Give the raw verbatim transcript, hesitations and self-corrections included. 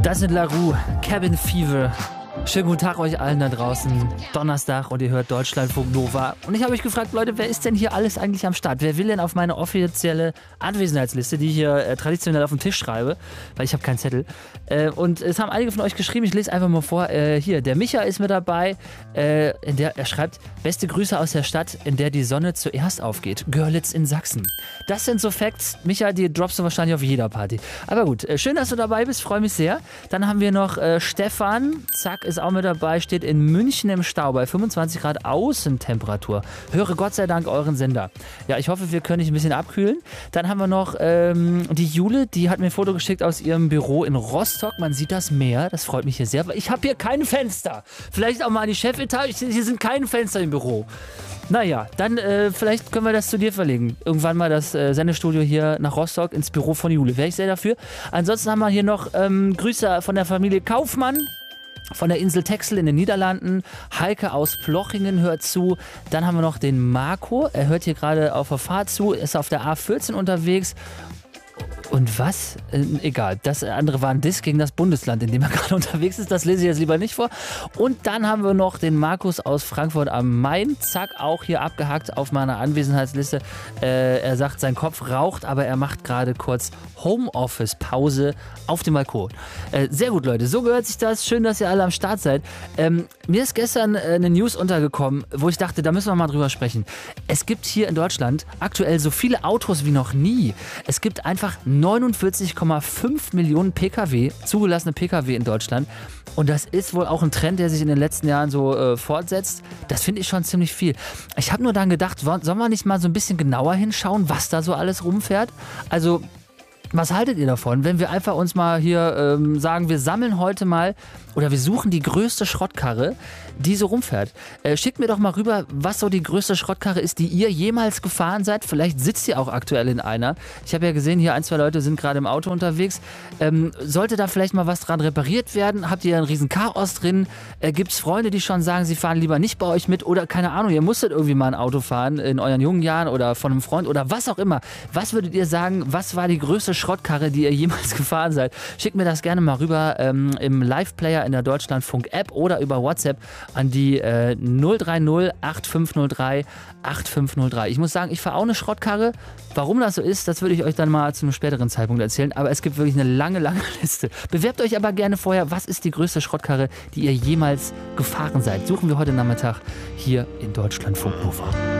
Das sind LaRue, Cabin Fever. Schönen guten Tag euch allen da draußen. Donnerstag und ihr hört Deutschlandfunk Nova. Und ich habe euch gefragt, Leute, wer ist denn hier alles eigentlich am Start? Wer will denn auf meine offizielle Anwesenheitsliste, die ich hier äh, traditionell auf dem Tisch schreibe, weil ich habe keinen Zettel. Äh, und es haben einige von euch geschrieben, ich lese einfach mal vor. Äh, hier, der Micha ist mit dabei. Äh, in der, er schreibt, beste Grüße aus der Stadt, in der die Sonne zuerst aufgeht. Görlitz in Sachsen. Das sind so Facts. Micha, die droppst du wahrscheinlich auf jeder Party. Aber gut, äh, schön, dass du dabei bist, freue mich sehr. Dann haben wir noch äh, Stefan, zack, ist auch mit dabei, steht in München im Stau bei fünfundzwanzig Grad Außentemperatur. Höre Gott sei Dank euren Sender. Ja, ich hoffe, wir können dich ein bisschen abkühlen. Dann haben wir noch ähm, die Jule, die hat mir ein Foto geschickt aus ihrem Büro in Rostock. Man sieht das Meer, das freut mich hier sehr, weil ich habe hier kein Fenster. Vielleicht auch mal an die Chefetage, hier sind keine Fenster im Büro. Naja, dann äh, vielleicht können wir das zu dir verlegen. Irgendwann mal das äh, Sendestudio hier nach Rostock ins Büro von Jule. Wäre ich sehr dafür. Ansonsten haben wir hier noch ähm, Grüße von der Familie Kaufmann. Von der Insel Texel in den Niederlanden. Heike aus Plochingen hört zu. Dann haben wir noch den Marco. Er hört hier gerade auf der Fahrt zu. Ist auf der A vierzehn unterwegs. Und was? Äh, egal. Das andere war ein Diss gegen das Bundesland, in dem er gerade unterwegs ist. Das lese ich jetzt lieber nicht vor. Und dann haben wir noch den Markus aus Frankfurt am Main. Zack, auch hier abgehakt auf meiner Anwesenheitsliste. Äh, er sagt, sein Kopf raucht, aber er macht gerade kurz Homeoffice-Pause auf dem Balkon. Äh, sehr gut, Leute. So gehört sich das. Schön, dass ihr alle am Start seid. Ähm, mir ist gestern äh, eine News untergekommen, wo ich dachte, da müssen wir mal drüber sprechen. Es gibt hier in Deutschland aktuell so viele Autos wie noch nie. Es gibt einfach neunundvierzig Komma fünf Millionen Pkw, zugelassene Pkw in Deutschland. Und das ist wohl auch ein Trend, der sich in den letzten Jahren so äh, fortsetzt. Das finde ich schon ziemlich viel. Ich habe nur dann gedacht, sollen wir nicht mal so ein bisschen genauer hinschauen, was da so alles rumfährt? Also, was haltet ihr davon, wenn wir einfach uns mal hier ähm, sagen, wir sammeln heute mal oder wir suchen die größte Schrottkarre, die so rumfährt. Äh, schickt mir doch mal rüber, was so die größte Schrottkarre ist, die ihr jemals gefahren seid. Vielleicht sitzt ihr auch aktuell in einer. Ich habe ja gesehen, hier ein, zwei Leute sind gerade im Auto unterwegs. Ähm, sollte da vielleicht mal was dran repariert werden? Habt ihr einen riesen Chaos drin? Äh, Gibt es Freunde, die schon sagen, sie fahren lieber nicht bei euch mit? Oder keine Ahnung, ihr musstet irgendwie mal ein Auto fahren in euren jungen Jahren oder von einem Freund oder was auch immer. Was würdet ihr sagen, was war die größte Schrottkarre, die ihr jemals gefahren seid? Schickt mir das gerne mal rüber ähm, im Live-Player in der Deutschlandfunk-App oder über WhatsApp an die äh, null drei null acht fünf null drei acht fünf null drei. Ich muss sagen, ich fahre auch eine Schrottkarre. Warum das so ist, das würde ich euch dann mal zu einem späteren Zeitpunkt erzählen. Aber es gibt wirklich eine lange, lange Liste. Bewerbt euch aber gerne vorher, was ist die größte Schrottkarre, die ihr jemals gefahren seid. Suchen wir heute Nachmittag hier in Deutschlandfunk Nova.